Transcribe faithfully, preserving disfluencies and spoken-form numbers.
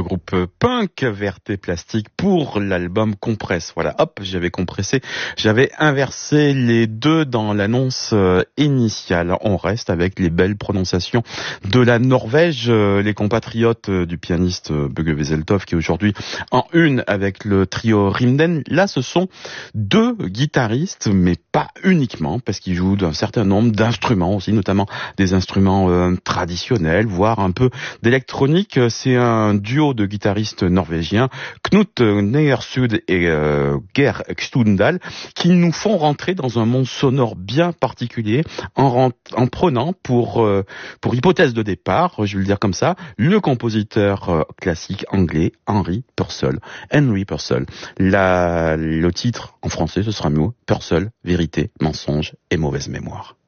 le groupe punk Verté Plastique pour l'album Compresse. Voilà, hop, j'avais compressé, j'avais inversé les deux dans l'annonce initiale. On reste avec les belles prononciations de la Norvège, les compatriotes du pianiste Bugge Wesseltoft qui est aujourd'hui en une avec le trio Rimden. Là, ce sont deux guitaristes, mais pas uniquement, parce qu'ils jouent d'un certain nombre d'instruments aussi, notamment des instruments euh, traditionnels, voire un peu d'électronique. C'est un duo de guitaristes norvégiens, Knut Neersud et euh, Geir Stundal, qui nous font rentrer dans un monde sonore bien particulier en, rent- en prenant pour euh, pour hypothèse de départ, je vais le dire comme ça, le compositeur euh, classique anglais Henry Purcell. Henry Purcell. La, le titre en français, ce sera mieux, Purcell, vérité, mensonge et mauvaise mémoire.